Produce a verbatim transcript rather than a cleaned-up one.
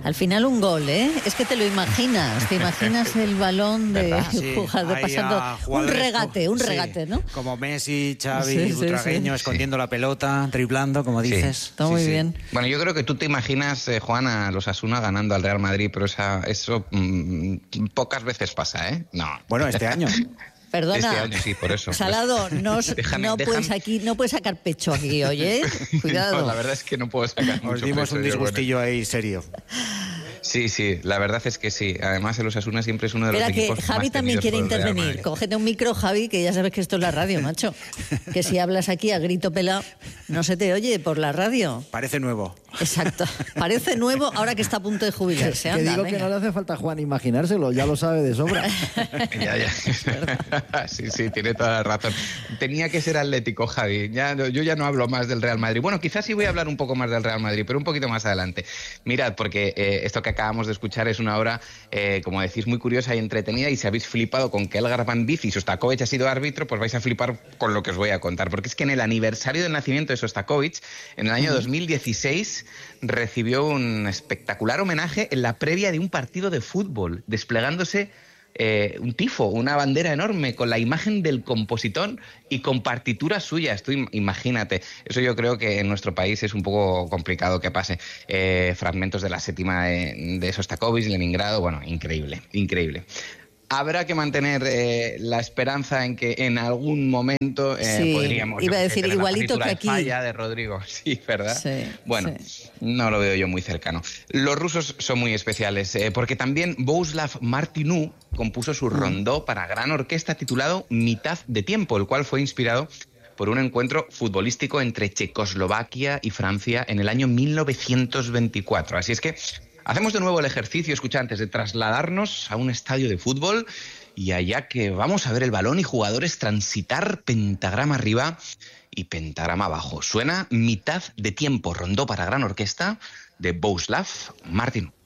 Al final un gol, ¿eh? Es que te lo imaginas, te imaginas el balón de sí, jugador pasando un regate, un regate, sí, ¿no? Como Messi, Xavi, Sí, sí, Butragueño, sí. escondiendo sí. la pelota, driblando, como dices. Sí, está sí, muy sí. bien. Bueno, yo creo que tú te imaginas, eh, Juan, a los Osasuna ganando al Real Madrid, pero esa, eso mmm, pocas veces pasa, ¿eh? No. Bueno, este año. Perdona, este año sí, por eso. Salado, no, déjame, no déjame. puedes aquí, no puedes sacar pecho aquí, oye, cuidado. No, la verdad es que no puedo sacar Os mucho dimos pecho, un disgustillo bueno. ahí serio. Sí, sí, la verdad es que sí. Además, el Osasuna siempre es uno de Espera, los que equipos Javi más también temidos quiere por el Real intervenir. Madrid. Cógete un micro, Javi, que ya sabes que esto es la radio, macho. Que si hablas aquí a grito pelado, no se te oye por la radio. Parece nuevo. Exacto. Parece nuevo ahora que está a punto de jubilarse. Que Anda, digo venga. que no le hace falta a Juan imaginárselo, ya lo sabe de sobra. Ya, ya. Sí, sí, tiene toda la razón. Tenía que ser Atlético, Javi. Ya, yo ya no hablo más del Real Madrid. Bueno, quizás sí voy a hablar un poco más del Real Madrid, pero un poquito más adelante. Mirad, porque eh, esto que acabamos de escuchar es una obra, eh, como decís, muy curiosa y entretenida, y si habéis flipado con que Elgar Van Viz y Šostakovič ha sido árbitro, pues vais a flipar con lo que os voy a contar. Porque es que en el aniversario del nacimiento de Šostakovič, en el año uh-huh. dos mil dieciséis, recibió un espectacular homenaje en la previa de un partido de fútbol, desplegándose Eh, un tifo, una bandera enorme con la imagen del compositor y con partituras suyas. Tú imagínate, eso yo creo que en nuestro país es un poco complicado que pase. Eh, fragmentos de la séptima de, de Šostakovič, Leningrado, bueno, increíble, increíble. Habrá que mantener eh, la esperanza en que en algún momento eh, sí, podríamos... iba a decir, que igualito que aquí. Falla de Rodrigo, sí, ¿verdad? Sí, bueno, sí. no lo veo yo muy cercano. Los rusos son muy especiales, eh, porque también Bohuslav Martinů compuso su rondó para gran orquesta titulado Mitad de tiempo, el cual fue inspirado por un encuentro futbolístico entre Checoslovaquia y Francia en el año mil novecientos veinticuatro. Así es que hacemos de nuevo el ejercicio, escucha, antes de trasladarnos a un estadio de fútbol, y allá que vamos a ver el balón y jugadores transitar pentagrama arriba y pentagrama abajo. Suena Mitad de tiempo, rondó para gran orquesta de Bohuslav Martinů.